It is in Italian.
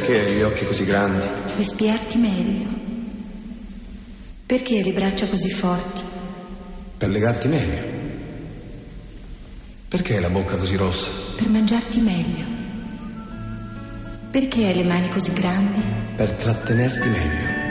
Perché hai gli occhi così grandi? Per spiarti meglio. Perché hai le braccia così forti? Per legarti meglio. Perché hai la bocca così rossa? Per mangiarti meglio. Perché hai le mani così grandi? Per trattenerti meglio.